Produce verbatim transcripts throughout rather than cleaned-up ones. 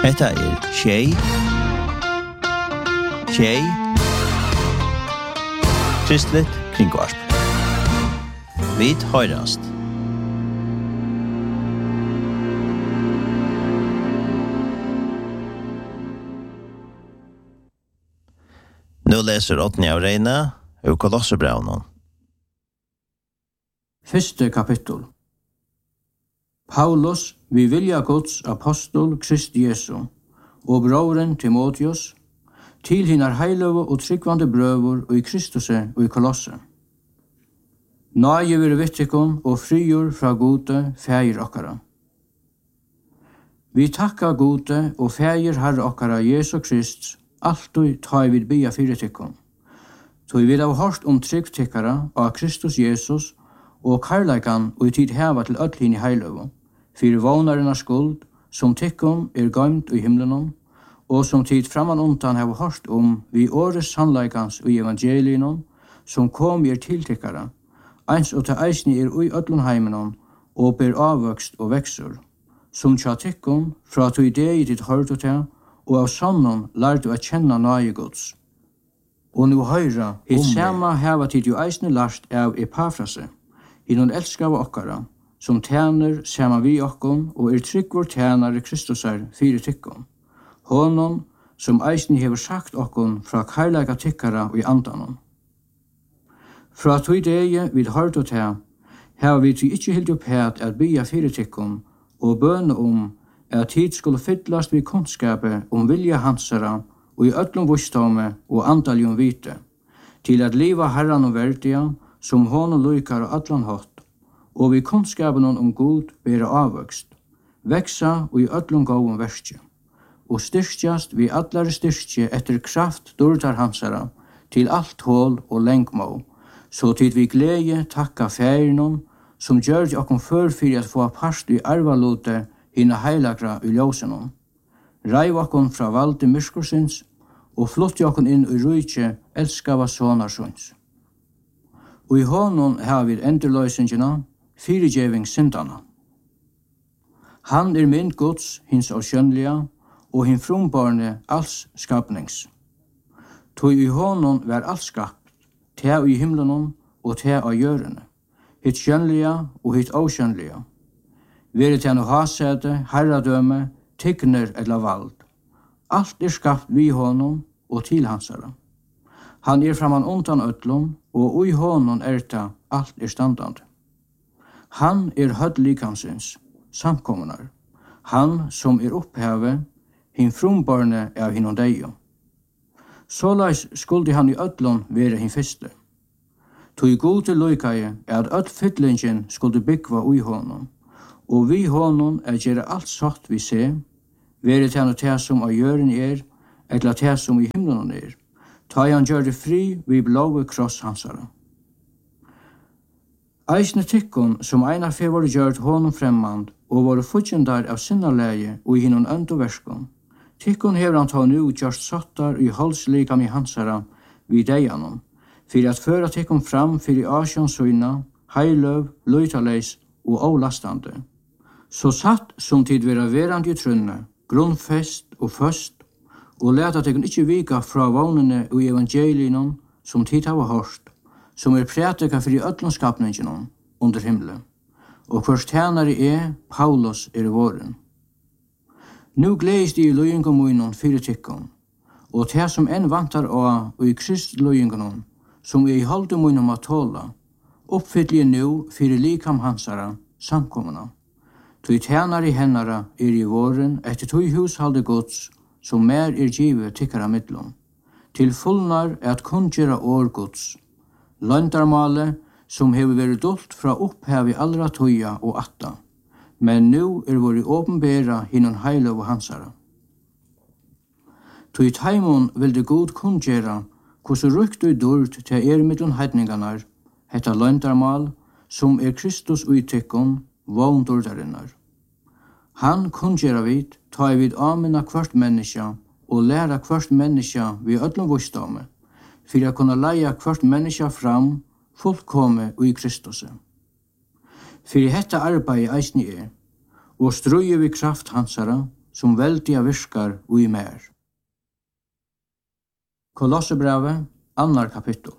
Hetta er Tjei, Tjei, Kristligt kringvarp. Vit høyrast. Nu leser åttende av Reine og Kolosserbrevnen. Første kapittel. Paulus, vi vilja Guds apostol Krist Jesu, og broren Timotheus, til hinnar heiløve og tryggvande brøver og i Kristuse og i Kolosse. Nøye vir vittikon og frigjør fra gode fægir okkara. Vi takka gode og fægir herre okkara Jesu Krist, alltid ta vid bia fyrir tikkon. Så vi vil ha hørt om trygg tikkara av Kristus Jesus og karleikan og i tid heva til öll hin i heiløve, fyrir vånarinnar skuld, som tikkon er gøymt i himlenon, og som tid framan undan heva hørt om vi åres sannleikans og evangelinon, som kom er til tikkara, eins og til eisni er ui öllun heimenon, og ber avvøkst og veksur, som tja tikkon fra to idei tid hørt til, og av sannon lærte å kjenne nøye Guds. Og nu høyra, hitt sama heva tid jo eisne lært av Epafrase, hinnon elskava okkara, som tjener sama vi okkon og er tryggvår tjenare Kristusar fyrir tikkon. Honom som eisne hever sagt okkon fra karlaga tikkara og i andanon. Fra to idei vid hørt og til, heva vi til ikkje hildt opp het at bia fyrir tikkon og bøne om at tid skulle fyllast vid kunnskapet om vilja hansara og i öllum vustame og andaljum vite, til at liva herran og verdia som honom lukar og allan hatt, og vid kunnskapen om god bera avvøkst, veksa og i öllum gåum verskje, og styrkjast vid allare styrkje etter kraft dårtar hansara til alt hål og lengmå, så tid vi glede takka færinon som gjør det okkom før fyrir at få part i arvalute hina heilagra i ljósenon. Ræv okkom fra valde myrskursins og flotti okkom inn i rujtje elskava sonarsons. Og i honon har vi endurløysingina fyrirgjeving syndana. Han er mynd Guds hins av skjønnliga og hin frumbarne alls skapnings. Tog i honon var alt skapt, te i himlenon og te av jørene, hitt skjønnliga og hitt avskjønnliga. Vere til no hasete, herradøme, tigner eller vald. Alt er skapt vi honom og til hansara. Han er framan undan öllum, og ui honom erta alt er standande. Han er hødd likansins, samkommunar. Han som er oppheve, hin frumbarne av hinnom deio. Såleis skuldi han i öllum vere hin fyrste. Tui gode luikaie er at öll fyllingen skuldi byggva ui honom, og vi honom er gjere alt satt vi se, vere til han te som av jøren er, eller te som i himlen er, ta han gjør det fri vi blåve kross hansara. Eisne tikkon som eina fe var gjørt honom fremmand, og var futjendar av sinna leie og i hinnon øndo verskon. Tikkon hever han ta nu gjørst sattar i halslikam i hansara vid deianon, fyrir at føra tikkon fram fyrir asjonsuina, heiløv, løytaleis og avlastande. Så satt som tid vera verand i trunne, grunnfest og først, og leta tikkon ikkje vika fra vagnene og evangelinon som tid hava hørt, som er prætika fyrir öllum skapninginon under himle, og hvers tjenare er Paulus er i våren. Nu gleist i løyingum munon fyrir tikkon, og te som enn vantar av og i Krist løyingunon, som er i halde munon at tåla, oppfyllje nu fyrir likam hansara samkomna. Tui tjenare hennara er i våren etter tui hushalde gods, som mer er givet tikkara midlom, til fullnar er at kunngera år gods, løndarmale som hever vært dolt fra opphav i allra tøya og atta, men nu er våri åpenbæra hinnon heiløv og hansara. Tui taimon vil det god kunngera hvordan rukt og dårt til er middelen heidninganar, hetta løndarmal som er Kristus uittikkon, våndordarinnar. Han kunngera vid, ta i vid amina kvart menneska og læra kvart menneska vi öllum vustame, fyrir a kunna leia kvart menneska fram fullkomme og i Kristus. Fyrir hetta arbeid eisni er, og strøye vi kraft hansara, som veldiga virkar ui mer. Kolossebrevet, annar kapittel.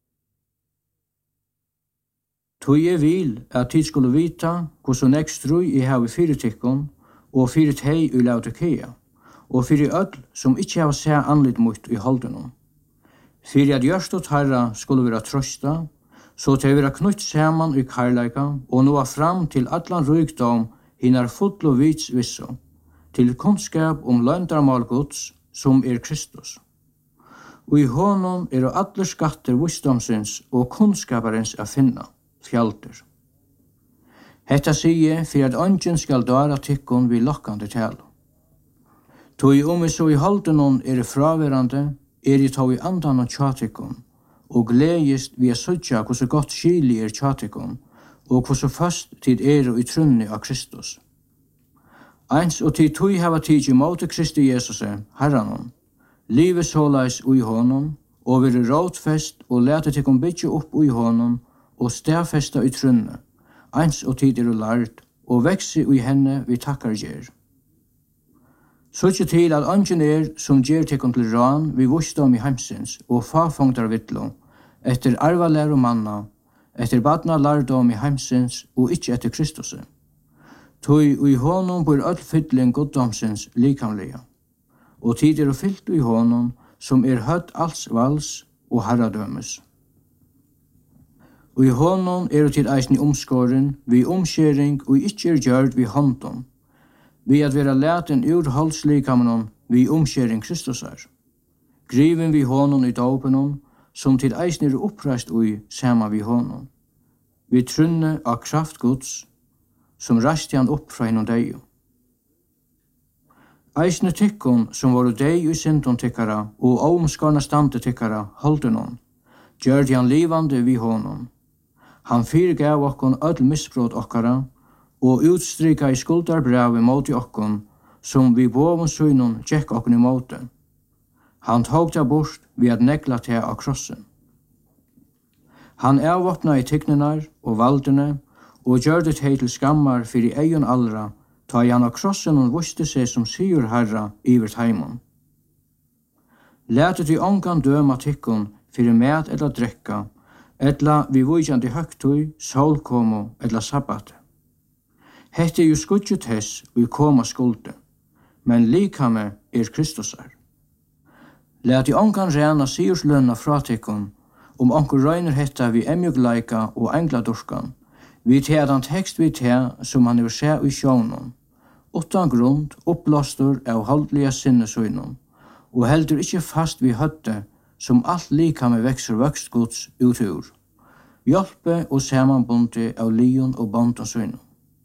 Tui er vil at tid skulle vita hvordan nek strui i havi fyrir tikkun og fyrir tei i Laodikea og fyrir öll som ikkje hava seg anlit mot i holdenum. Fyrir at gjørst herra skulle vera trøsta, så til vera knutt saman i karlaika og noa fram til allan rykdom hinnar fullo vits visso, til kunnskap om løndarmal Guds som er Kristus. Og i honom er alle skatter visdomsins og kunnskaparins a finna, fjalter. Hetta sige for at ongen skal dara tikkun vi lokkande tala. Tog om vi så i haldenon er fraverande, er i tog i andan og tjatikkun, og gledest vi er sødja hvordan godt skili er tjatikkun, og hvordan fast tid er i trunni av Kristus. Eins og tid tog hava tid i måte Kristi Jesus, Herranon, livet såleis ui honom, og veri rådfest og lete tikkum bytje opp ui honom, og stedfesta i trunne, eins og tid er lart, og vekse ui henne vi takkar gjer. Søtje til at ongen er som gjer tikkum til ran vi visdom i heimsins og fafongtar vittlo, etter arvalæru manna, etter badna lærdom i heimsins og ikkje etter Kristus. Tui ui honom bor öll fyllin goddomsins likamlega, og tid er fyllt ui honom som er høtt alls vals og herradømes. Og i honom er tid eisen i omskåren, vi omskjering og ikkje er gjørd vi håndom, vi at vera leten ur halslikamenon vi omskjering Kristus er. Griven vi honom i daupenon, som til eisen er oppreist ui sama vi honom. Vi trunne av kraft Guds, som rasti han opp fra hinnom deio. Eisne tikkun som var dei i syndon tikkara og omskarna stande tikkara holdenon, gjørde han livande vi honom. Han fyrirgav okkon öll misbrot okkara, og utstrika i skuldarbrevet mot i okkon, som vi boven synon tjekk okkon i måte. Han tog det bort ved at negla til av krossen. Han avvåpna i tignenar og valdene, og gjør det til skammar fyrir eion allra, ta i han av krossen og vuste seg som sigur herra ivert heimon. Lætet i ongan døma tikkun fyrir med eller drekka, etla vi vujjandi høgtui, solkomo eller sabbat. Hette er jo skudget hess og i koma skulde, men likame er Kristusar. Læt i ongan rena sigurslønna fratikkun, om onkur røyner hetta vi emjugleika og engladurskan, vi teadan tekst vi tea som han er se i sjónon, utan grund uppblåstur av holdliga sinnesøynum, og heldur ikkje fast vi høtte som alt likame vekser vøkst Guds utur, hjelpe og samanbunti av lion og bondansøynum.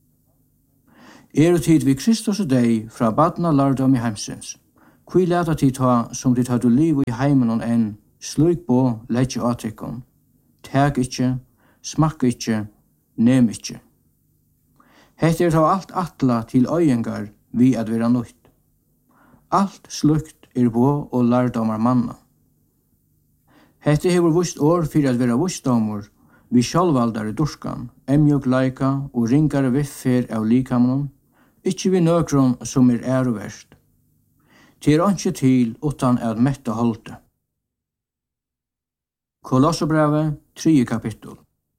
Er tid vi Kristus og deg fra badna lærdom i heimsins, kui leta tid ta som dit hadde liv i heimen og enn, slik på leggje atikon, teg ikkje, smakk ikkje, nem ikkje. Hette er ta alt atla til øyengar vi at vera nøyt. Alt slukt er på og lærdomar manna. Hette hever vust år fyrir at vera vustdomur, vi sjálvaldare durskan, emjuk laika og ringare viffer av likamanum, ikkje vi nøkron som er æroverst. Til er ikkje til utan at metta holde. Kolossebrevet, tredje kapittel.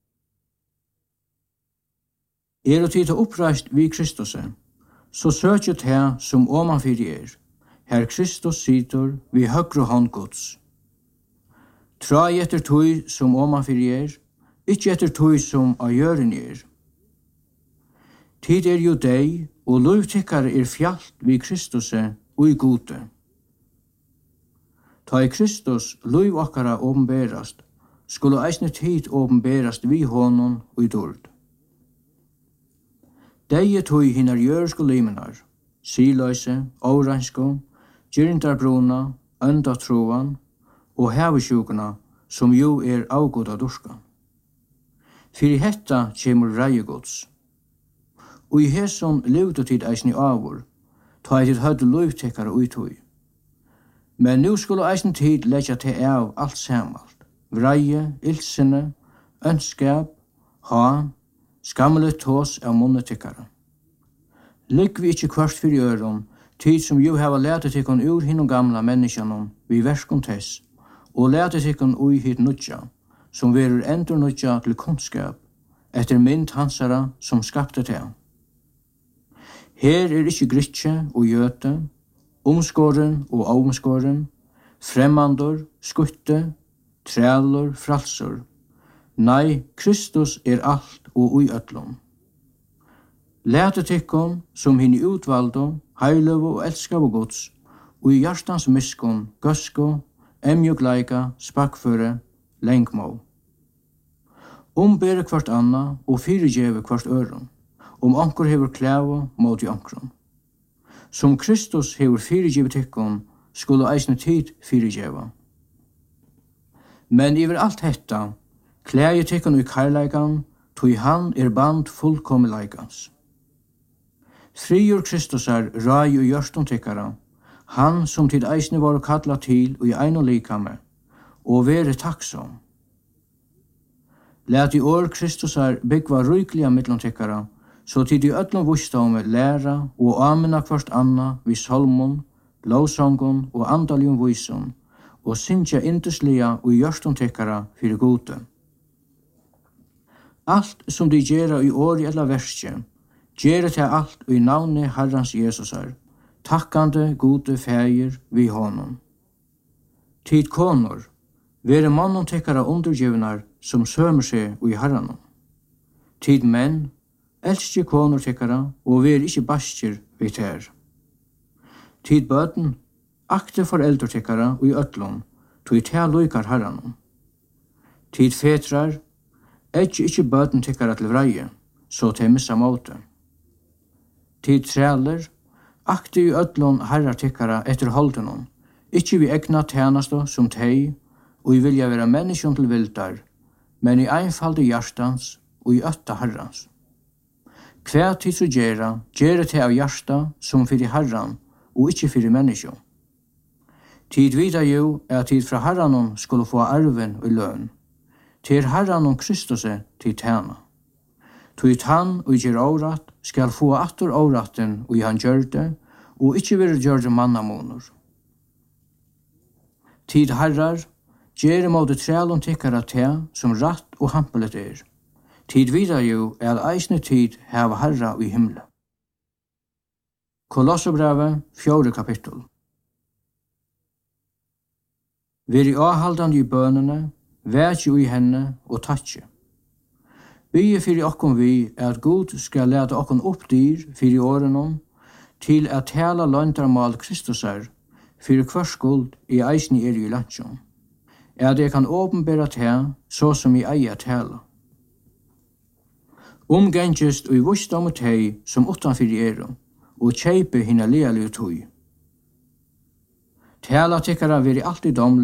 Er og tid til oppreist vi Kristus, så søkjet her som omanfyrir er, her Kristus sitter vi høgre hånd Guds. Trai etter tøy som omanfyrir er, ikkje etter tøy som av gjøren er. Tid er jo deg, og lovtikkare er fjalt vi Kristus og i gode. Ta i Kristus lov okkara åpenberast, skulle eisne tid åpenberast vi honom og i dord. Dei tøy hinnar jørsko limenar, siløyse, åransko, gyrindarbruna, öndatroan og hevesjukuna, som jo er avgoda durskan. Fyrir hetta kjemur reigods. Og i hesson levde tid eisni avur, ta i tid høyde lovtekkare uitui. Men nu skulle eisni tid leggja til av alt samalt, vreie, ildsene, ønskap, han, skammelet tås av monnetekkare. Ligg vi ikkje kvart fyrir øron, tid som jo hava lætet tikkun ur hinnom gamla menneskjanon vi verskon tess, og lætet tikkun ui hit nudja, som verur endur nudja til kunnskap, etter mynd hansara som skapte te. Her er ikkje gritje og jøte, omskåren og omskåren, fremmandor, skutte, trælor, fralsor. Nei, Kristus er alt og ui öllum. Læte tikkun som hinn utvaldo, heilövu og elskavu Guds, og i hjartans miskun, gøsku, emjugleika, spakføre, lengmå. Ombere kvart anna og fyrirgeve kvart øron, om ankur hefur klævu mot i ankrun. Som Kristus hefur fyrirgeve tikkun, skulle eisne tid fyrirgeva. Men iver alt hetta, klæje tikkun i karleikan, tog han er band fullkomleikans. Friur Kristusar rai og hjørston tikkara, han som tid eisne var kalla til og i ein og likame, og vere takksom. Læt i år Kristusar byggva rykliga mittlom tikkara, så tid i öllum vusståme læra og amina kvart anna vi salmon, lovsongon og andaljum vyson, og syntja induslia og hjørston tikkara fyrir gode. Alt som de gjerra i åri eller verskje, gjerra til alt i navne Herrans Jesusar, takkande gode fægir vi honom. Tid konor, vere mannen tekkara undergivnar som sømer seg i Herranom. Tid menn, elskje konor tekkara og vere ikkje baskjer vi ter. Tid bøten, akte foreldre tekkara og i ötlom, tog te loikar Herranom. Tid fetrar, Ekki ikkje bøten tikkara til vreie, så te missa måte. Tid træler, akti i ödlon herrar tikkara etter holdenon, ikkje vi egna tjenasto som tei, og vi vilja vera menneskjon til vildar, men i einfalde hjartans og i ötta herrans. Hver tid så gjerra, gjerra te av hjarta som fyrir herran, og ikkje fyrir menneskjon. Tid vida jo er tid fra herranon skulle få arven og løn, til Herran om Kristus til tjena. Tog han og gjer året skal få atter åretten og i han gjør det, og ikkje vil gjøre det mannamåner. Tid herrar, gjer måte trælom tikkara te som ratt og hampelet er. Tid vidar jo er eisne tid heva herra i himle. Kolosserbrevet, fjore kapittel. Veri avhaldande i bønene, vætje i henne og tatje. Vi fyrir okkom vi er at Gud skal lete okkom opp dyr fyrir årenom til at tala løntarmal Kristusar fyrir hver skuld i eisni er i landsjon. Er det kan åpenbæra te så som i eia tala. Omgengest og i vusdom og tei som utanfyrir eru og kjeipe hina lealige tui. Tala tikkara veri alltid domle